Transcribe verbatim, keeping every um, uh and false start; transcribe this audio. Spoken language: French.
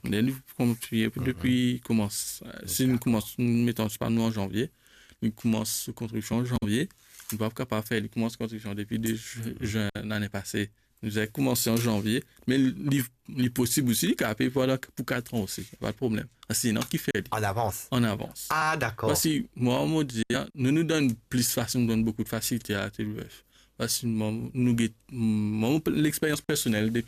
Les livres contribués depuis commence. Si nous commençons, mettons, pas nous en janvier, nous commençons contribution en janvier. Nous ne pouvons pas faire, nous commençons contribution depuis de juin l'année passée. Nous avons commencé en janvier, mais il est possible aussi qu'il paye pour quatre ans aussi. Pas de problème. Sinon, qui fait? En avance. En avance. Ah, d'accord. Parce que moi, on me dit, nous nous donne plus facile, nous donne beaucoup de facilité à la T W F. Parce que moi, nous, l'expérience personnelle depuis